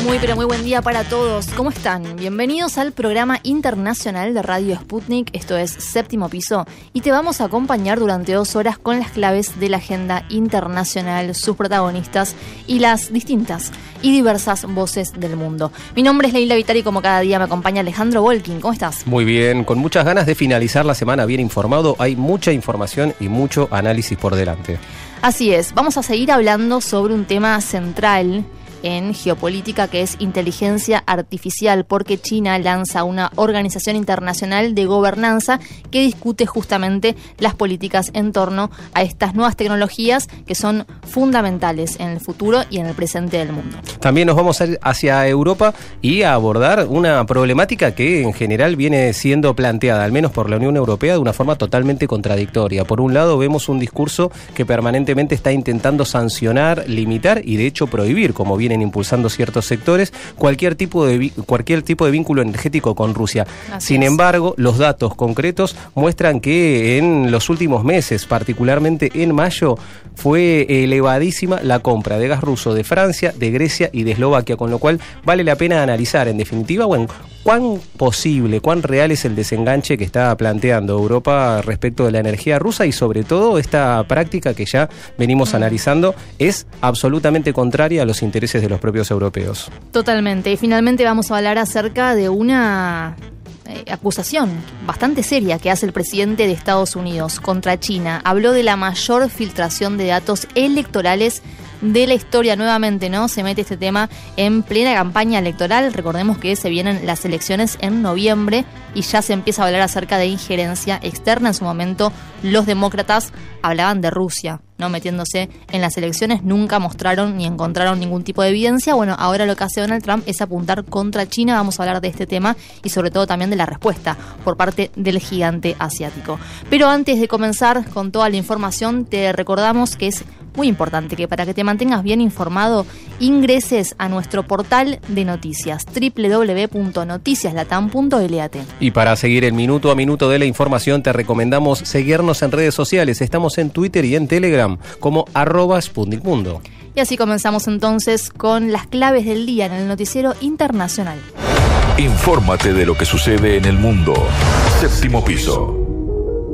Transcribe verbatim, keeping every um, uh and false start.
Muy pero muy buen día para todos. ¿Cómo están? Bienvenidos al programa internacional de Radio Sputnik. Esto es Séptimo Piso y te vamos a acompañar durante dos horas con las claves de la agenda internacional, sus protagonistas y las distintas y diversas voces del mundo. Mi nombre es Leila Vitari y como cada día me acompaña Alejandro Volkin. ¿Cómo estás? Muy bien, con muchas ganas de finalizar la semana bien informado. Hay mucha información y mucho análisis por delante. Así es, vamos a seguir hablando sobre un tema central en geopolítica, que es inteligencia artificial, porque China lanza una organización internacional de gobernanza que discute justamente las políticas en torno a estas nuevas tecnologías que son fundamentales en el futuro y en el presente del mundo. También nos vamos a ir hacia Europa y a abordar una problemática que en general viene siendo planteada, al menos por la Unión Europea, de una forma totalmente contradictoria. Por un lado, vemos un discurso que permanentemente está intentando sancionar, limitar y de hecho prohibir, como viene impulsando ciertos sectores, cualquier tipo de cualquier tipo de vínculo energético con Rusia. Así Sin es. embargo, los datos concretos muestran que en los últimos meses, particularmente en mayo, fue elevadísima la compra de gas ruso de Francia, de Grecia y de Eslovaquia, con lo cual vale la pena analizar, en definitiva, bueno, cuán posible, cuán real es el desenganche que está planteando Europa respecto de la energía rusa y sobre todo esta práctica que ya venimos mm. analizando es absolutamente contraria a los intereses de los propios europeos. Totalmente. Y finalmente vamos a hablar acerca de una eh, acusación bastante seria que hace el presidente de Estados Unidos contra China. Habló de la mayor filtración de datos electorales de la historia. Nuevamente, ¿no? Se mete este tema en plena campaña electoral. Recordemos que se vienen las elecciones en noviembre y ya se empieza a hablar acerca de injerencia externa. En su momento, los demócratas hablaban de Rusia, ¿no? Metiéndose en las elecciones, nunca mostraron ni encontraron ningún tipo de evidencia. Bueno, ahora lo que hace Donald Trump es apuntar contra China. Vamos a hablar de este tema y sobre todo también de la respuesta por parte del gigante asiático. Pero antes de comenzar con toda la información, te recordamos que es muy importante que para que te mantengas bien informado, ingreses a nuestro portal de noticias, doble u doble u doble u punto noticias latam punto lat. Y para seguir el minuto a minuto de la información, te recomendamos seguirnos en redes sociales. Estamos en Twitter y en Telegram como arroba Sputnik Mundo. Y así comenzamos entonces con las claves del día en el noticiero internacional. Infórmate de lo que sucede en el mundo. Séptimo Piso.